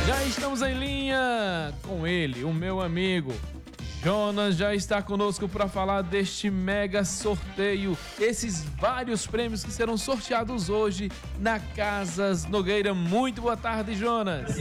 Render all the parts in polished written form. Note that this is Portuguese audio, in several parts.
Já estamos em linha com ele, o meu amigo Jonas já está conosco para falar deste mega sorteio, esses vários prêmios que serão sorteados hoje na Casas Nogueira. Muito boa tarde, Jonas.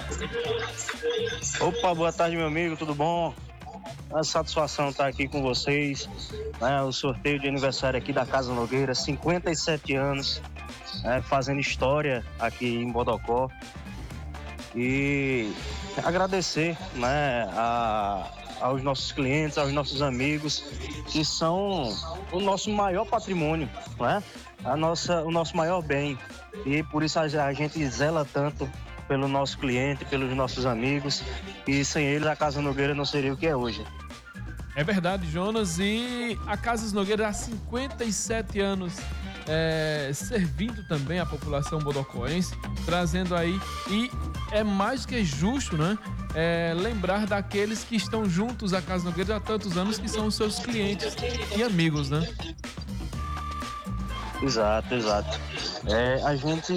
Opa, boa tarde, meu amigo, tudo bom? É uma satisfação estar aqui com vocês, né? O sorteio de aniversário aqui da Casa Nogueira, 57 anos, né? Fazendo história aqui em Bodocó. E agradecer, né, aos nossos clientes, aos nossos amigos, que são o nosso maior patrimônio, né? O nosso maior bem. E por isso a gente zela tanto pelo nosso cliente, pelos nossos amigos, e sem eles a Casa Nogueira não seria o que é hoje. É verdade, Jonas, e a Casas Nogueira há 57 anos servindo também a população bodocoense, trazendo aí, e é mais que justo, né? Lembrar daqueles que estão juntos à Casa Nogueira há tantos anos, que são os seus clientes e amigos, né? Exato. A gente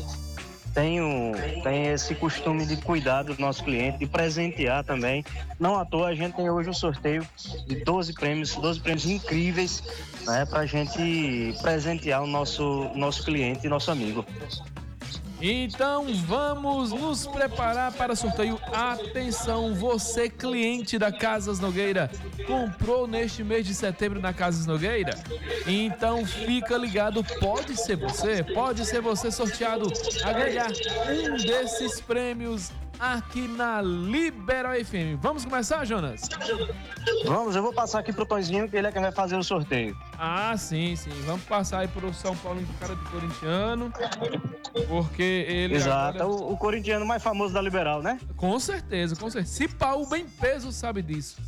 tem esse costume de cuidar do nosso cliente, de presentear também. Não à toa a gente tem hoje um sorteio de 12 prêmios incríveis, né, pra gente presentear o nosso cliente e nosso amigo. Então vamos nos preparar para o sorteio. Atenção, você cliente da Casas Nogueira, comprou neste mês de setembro na Casas Nogueira? Então fica ligado, pode ser você sorteado a ganhar um desses prêmios aqui na Liberal FM. Vamos começar, Jonas? Vamos, eu vou passar aqui pro Tonzinho, que ele é quem vai fazer o sorteio. Ah, sim. Vamos passar aí pro São Paulo de cara de corintiano, porque ele... Exato, agora... o corintiano mais famoso da Liberal, né? Com certeza. Se pau bem peso sabe disso.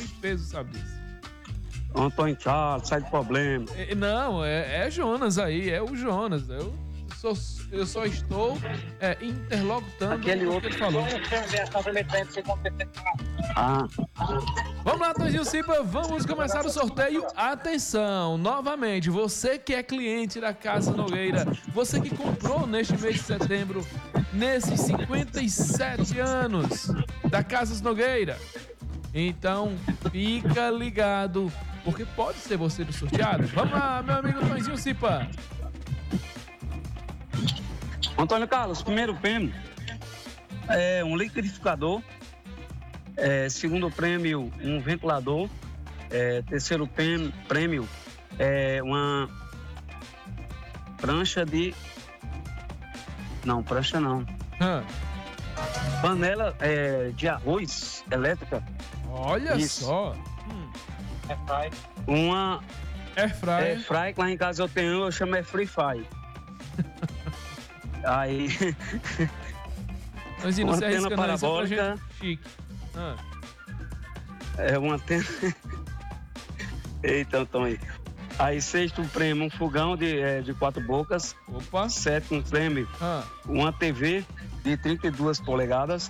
Antônio Charles, sai de problema. Não, é Jonas aí, é o Jonas. Eu só estou interlocutando aquele outro que ele falou. Vamos lá, Tonzinho Cipa, vamos começar o sorteio. Atenção, novamente, você que é cliente da Casa Nogueira, você que comprou neste mês de setembro, nesses 57 anos da Casas Nogueira, então fica ligado, porque pode ser você do sorteado. Vamos lá, meu amigo Tonzinho Cipa. Antônio Carlos, primeiro prêmio é um liquidificador, segundo prêmio um ventilador, terceiro prêmio é uma panela de arroz elétrica. Olha isso. Só. Uma Airfry. Lá em casa eu chamo Free Fry. Aí. Mas uma antena parabólica. Chique. É uma antena. Eita, Antônio. Aí, sexto prêmio, um fogão de 4 bocas. Opa. Sétimo prêmio, uma TV de 32 polegadas.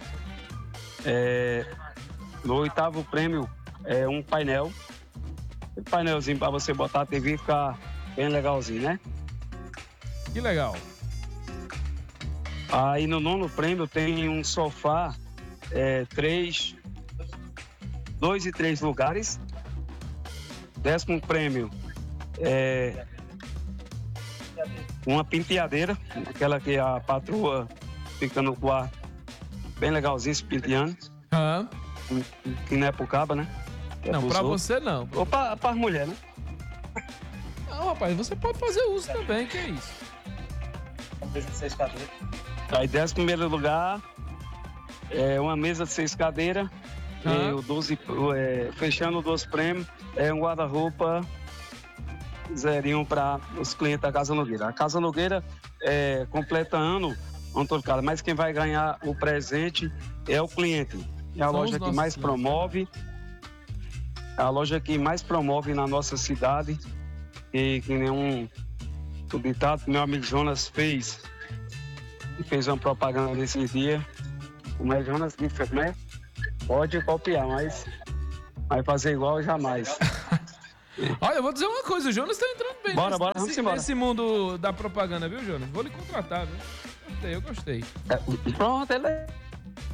No oitavo prêmio, um painel. Um painelzinho para você botar a TV e ficar bem legalzinho, né? Que legal. Aí no nono prêmio tem um sofá, 2 e 3 lugares. Décimo prêmio uma penteadeira, aquela que a patroa fica no quarto, bem legalzinho, se penteando. Que não é pro caba, né? Não, pra você não. Ou pra mulher, né? Não, rapaz, você pode fazer uso também, que é isso. Aí, 11º lugar, uma mesa de 6 cadeiras, fechando 12 prêmios, um guarda-roupa zerinho para os clientes da Casa Nogueira. A Casa Nogueira completa ano, Antônio Carlos, mas quem vai ganhar o presente é o cliente. É a loja que mais promove, na nossa cidade, e que nenhum ditado que meu amigo Jonas fez uma propaganda nesse dia. O meu Jonas disse, né? Pode copiar, mas vai fazer igual jamais. Olha, eu vou dizer uma coisa, o Jonas tá entrando bem nesse mundo da propaganda, viu, Jonas? Vou lhe contratar, viu? Eu gostei. Pronto, ele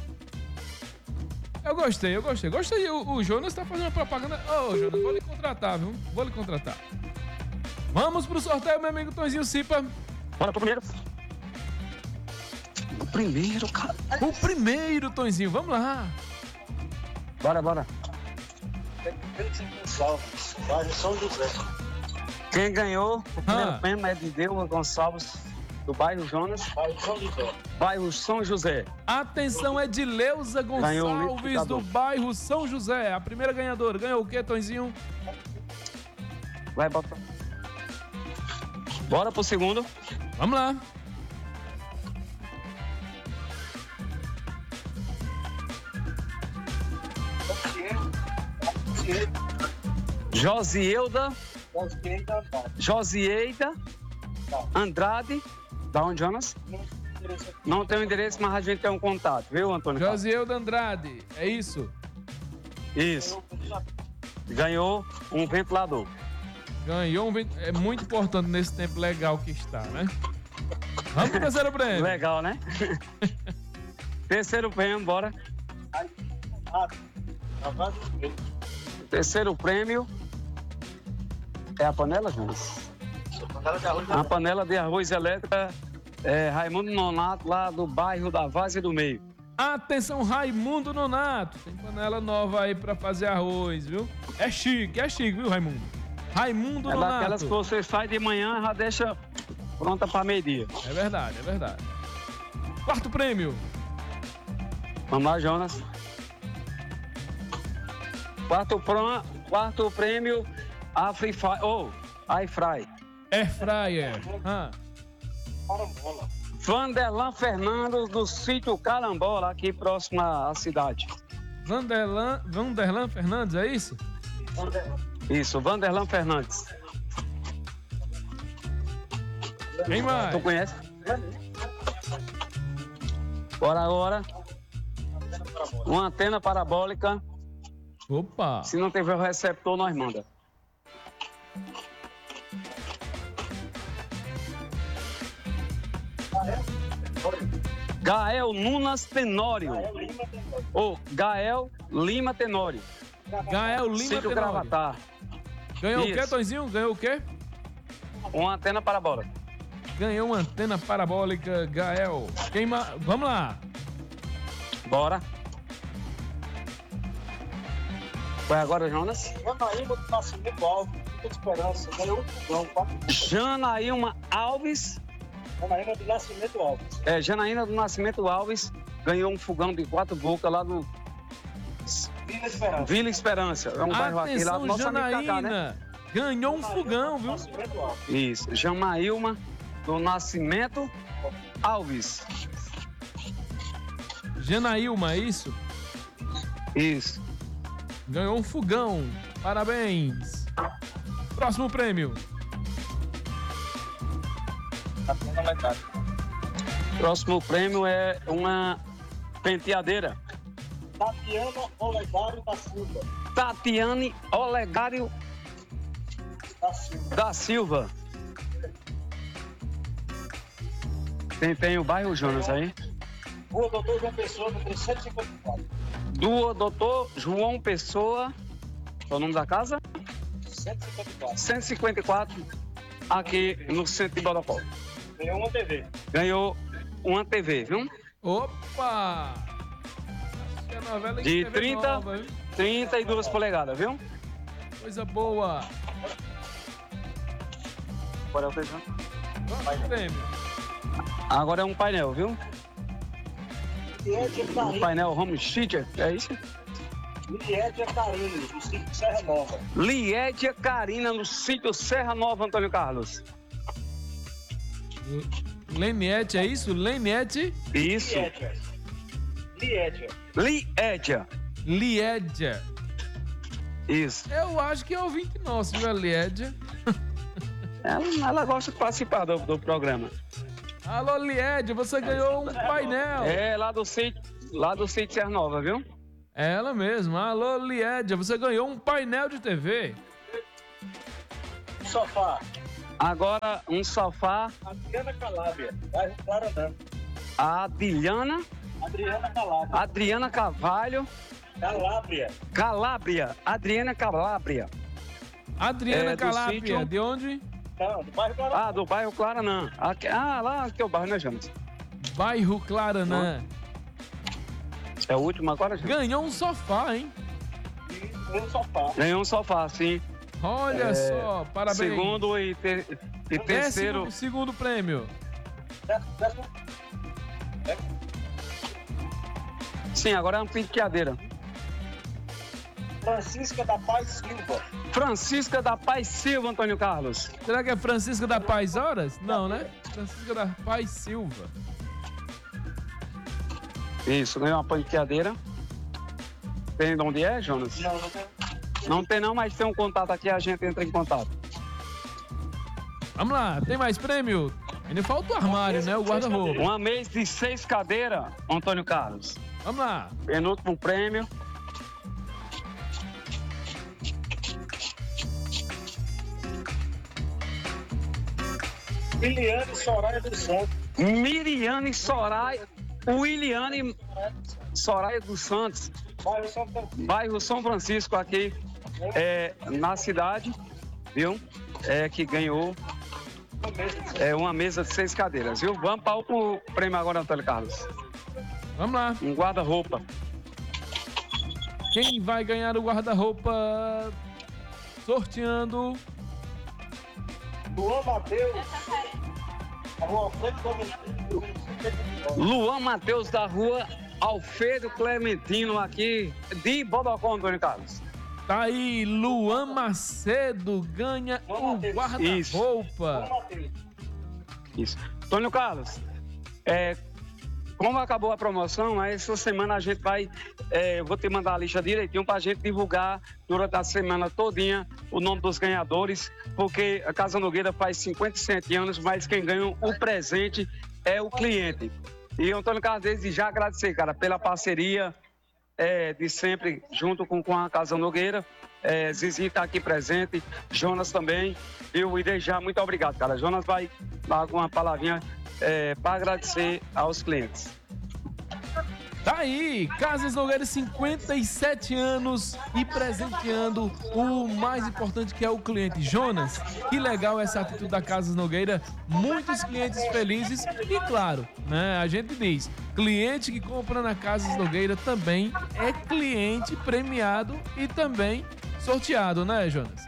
Eu gostei. Gostei, o Jonas tá fazendo propaganda. Ô, Jonas, vou lhe contratar, viu? Vou lhe contratar. Vamos pro sorteio, meu amigo Tonzinho Cipa. Bora pro primeiro. O primeiro, cara. O primeiro, Tonzinho, vamos lá. Bora. São José. Quem ganhou o primeiro prêmio é de Deus Gonçalves, do bairro Jonas. Bairro São José. Atenção, Edileuza Ganhou um Gonçalves, do liquidificador. bairro São José. A primeira ganhadora. Ganhou o quê, Tonzinho? Vai botar. Bora pro segundo. Vamos lá. Josieida Andrade. Da onde, Jonas? Não tem o endereço, mas a gente tem um contato, viu, Antônio? Josielda Andrade, é isso? Isso. Ganhou um ventilador. Ganhou um vento. É muito importante nesse tempo legal que está, né? Vamos pro terceiro prêmio. Legal, né? Terceiro prêmio, bora. Terceiro prêmio é a panela, Jonas? A panela de arroz elétrica Raimundo Nonato, lá do bairro da Várzea do Meio. Atenção, Raimundo Nonato. Tem panela nova aí pra fazer arroz, viu? É chique, viu, Raimundo? Raimundo É Nonato. daquelas que você sai de manhã e já deixa pronta para meio-dia. É verdade. Quarto prêmio. Vamos lá, Jonas. Quarto prêmio, iFry. Air Fryer. Vanderlan Fernandes, do sítio Carambola, aqui próximo à cidade. Vanderlan Fernandes, é isso? Isso, Vanderlan Fernandes. Quem mais? Tu conhece? Bora agora. Uma antena parabólica. Opa! Se não tiver o receptor, nós manda. Gael Nunas Tenório. Gael Lima Tenório. Gael Lima Sítio Tenório. Gravatar. Ganhou o quê, Isso. Tonzinho? Ganhou o quê? Uma antena parabólica. Ganhou uma antena parabólica, Gael. Vamos lá. Bora. Foi agora, Jonas? Janaíma do Nascimento Alves, Fica de Esperança, ganhou um fogão, 4 bocas. Janaíma Alves. Janaíma do Nascimento Alves. Janaína do Nascimento Alves ganhou um fogão de 4 bocas lá no Vila Esperança. Vila Esperança. É um bairro aqui lá do Atenção, nosso amigo Cacá, né? Janaína. Ganhou um fogão, viu? Nascimento Alves. Isso. Janaíma do Nascimento Alves. Janaílma, é isso? Isso. Ganhou um fogão. Parabéns. Próximo prêmio. Próximo prêmio é uma penteadeira. Tatiana Olegário da Silva. Tatiane Olegário da Silva. Tem o bairro Jonas aí? Rua Doutor João Pessoa, número 154. Do Doutor João Pessoa. Qual é o nome da casa? 154. 154, aqui no centro de Bodocó. Ganhou uma TV. Ganhou uma TV, viu? Opa! Acho que a novela De TV 30, nova, viu? 32 polegadas, viu? Coisa boa. Agora é o feijão. Próximo prêmio. Agora é um painel, viu? Liédia Um Carine. painel home theater, é isso? Liédia Carine, do sítio Serra Nova. Liédia Carina, no sítio Serra Nova, Antônio Carlos. Leniette, é isso? Leniette Isso. Liédia. Liédia. Liédia. Isso. Eu acho que é ouvinte nosso, viu, a Liédia? Ela gosta de participar do programa. Alô, Liédia, você ganhou um painel. É lá do sítio Serra Nova, viu? É ela mesma. Alô, Liédia, você ganhou um painel de TV. Sofá. Agora um sofá. Adriana Calabria, bairro Clarandã. A Adriana Adriana Calabria. Adriana Carvalho, Calabria. Adriana Calabria. Adriana do Calabria, sítio. de onde? Do bairro Claranã. Lá que é o bairro, né, Jonas? Bairro Claranã. É o último agora, Jonas? Ganhou um sofá, hein? Ganhou um sofá, sim. Olha só, parabéns. Segundo e terceiro. Segundo prêmio. Sim, agora é uma penteadeira. Francisca da Paz Silva. Francisca da Paz Silva, Antônio Carlos. Será que é Francisca da Paz Horas? Não, né? Francisca da Paz Silva. Isso, ganhou uma penteadeira. Tem de onde é, Jonas? Não tem. Não tem não, mas tem um contato aqui, a gente entra em contato. Vamos lá, tem mais prêmio? Ainda falta o armário, né? O guarda-roupa. Uma mesa de 6 cadeiras, Antônio Carlos. Vamos lá. Penúltimo prêmio. Liliane Soraya dos Santos. Miriane Soraya, Williane Soraya dos Santos, bairro São Francisco aqui, na cidade, viu? Que ganhou uma mesa de 6 cadeiras, viu? Vamos para o prêmio agora, Antônio Carlos. Vamos lá. Um guarda-roupa. Quem vai ganhar o guarda-roupa? Sorteando. Luan Matheus. Luan Matheus da rua Alfredo Clementino aqui de Bodocó, Antônio Carlos. Tá aí, Luan Macedo ganha o guarda-roupa. Isso. Antônio Carlos, como acabou a promoção, essa semana a gente vai, vou te mandar a lista direitinho para a gente divulgar durante a semana todinha o nome dos ganhadores, porque a Casa Nogueira faz 57 anos, mas quem ganha o presente é o cliente. E Antônio Carlos, desde já agradecer, cara, pela parceria de sempre junto com a Casa Nogueira. Zizi está aqui presente, Jonas também, viu? E desde já, muito obrigado, cara. Jonas vai dar uma palavrinha para agradecer aos clientes. Tá aí, Casas Nogueira, 57 anos e presenteando o mais importante, que é o cliente. Jonas, que legal essa atitude da Casas Nogueira, muitos clientes felizes e claro, né, a gente diz, cliente que compra na Casas Nogueira também é cliente premiado e também sorteado, né, Jonas?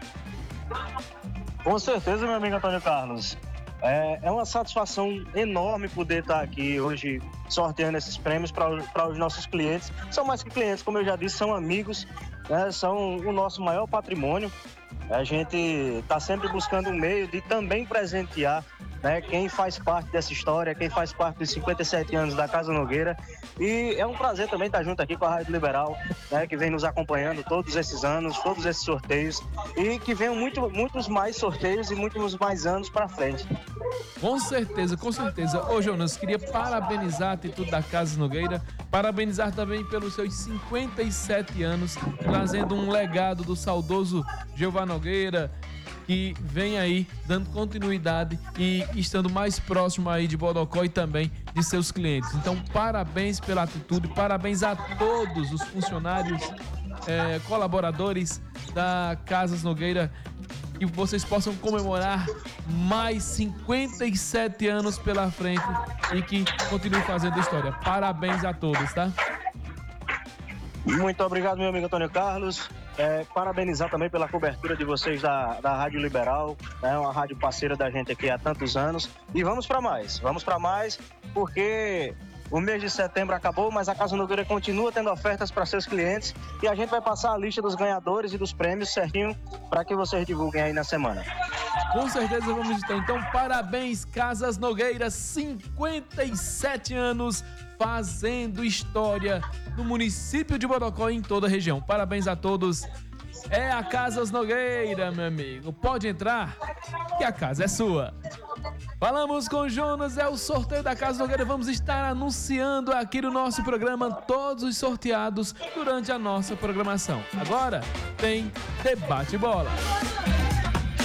Com certeza, meu amigo Antônio Carlos. É uma satisfação enorme poder estar aqui hoje sorteando esses prêmios para os nossos clientes. São mais que clientes, como eu já disse, são amigos, né? São o nosso maior patrimônio. A gente está sempre buscando um meio de também presentear, né, quem faz parte dessa história, quem faz parte dos 57 anos da Casa Nogueira. E é um prazer também estar junto aqui com a Rádio Liberal, né, que vem nos acompanhando todos esses anos, todos esses sorteios, e que venham muitos mais sorteios e muitos mais anos para frente. Com certeza, com certeza. Ô, Jonas, queria parabenizar a atitude da Casas Nogueira, parabenizar também pelos seus 57 anos, trazendo um legado do saudoso Jeová Nogueira, que vem aí dando continuidade e estando mais próximo aí de Bodocó e também de seus clientes. Então, parabéns pela atitude, parabéns a todos os funcionários, colaboradores da Casas Nogueira, que vocês possam comemorar mais 57 anos pela frente e que continuem fazendo história. Parabéns a todos, tá? Muito obrigado, meu amigo Antônio Carlos. Parabenizar também pela cobertura de vocês da Rádio Liberal, né, uma rádio parceira da gente aqui há tantos anos. E vamos para mais, porque o mês de setembro acabou, mas a Casa Nogueira continua tendo ofertas para seus clientes e a gente vai passar a lista dos ganhadores e dos prêmios certinho para que vocês divulguem aí na semana. Com certeza vamos estar. Então, parabéns, Casas Nogueira, 57 anos fazendo história no município de Bodocó e em toda a região. Parabéns a todos. É a Casas Nogueira, meu amigo. Pode entrar, que a casa é sua. Falamos com Jonas, é o sorteio da Casa Nogueira. Vamos estar anunciando aqui no nosso programa todos os sorteados durante a nossa programação. Agora tem Debate Bola.